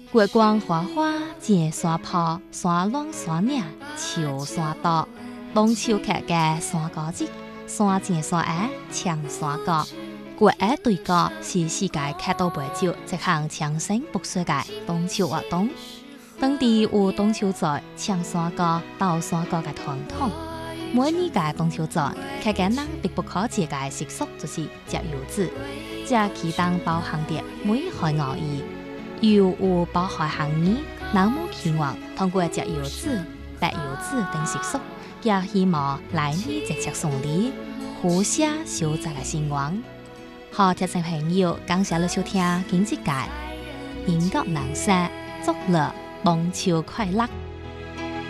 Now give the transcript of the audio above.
月光花花接山坡，山峦山岭秋山多。中秋客家山歌节，山前山下唱山歌。国爱对歌是世界客家杯酒一项长盛不衰嘅中秋活动。当地有中秋节唱山歌、斗山歌嘅传统。每年嘅中秋节，客家人必不可少嘅习俗就是食柚子，這其中包含着每海外意。又有包含含義，南無期望通過食柚子、白柚子等習俗，也希望來年節節順利，互寫小澤嘅願望。好，聽眾朋友，感謝你收聽今集嘅音樂人生，祝你中秋快樂！